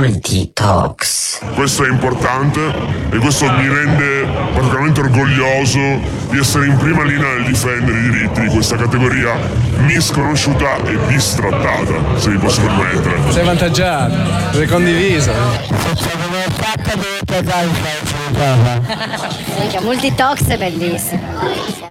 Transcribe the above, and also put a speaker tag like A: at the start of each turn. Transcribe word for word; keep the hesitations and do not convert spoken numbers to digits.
A: Multitalks.
B: Questo è importante e questo mi rende particolarmente orgoglioso di essere in prima linea nel difendere i diritti di questa categoria misconosciuta e bistrattata, se mi posso permettere.
C: Sei avvantaggiato, sei condiviso.
D: Multitalks è bellissimo.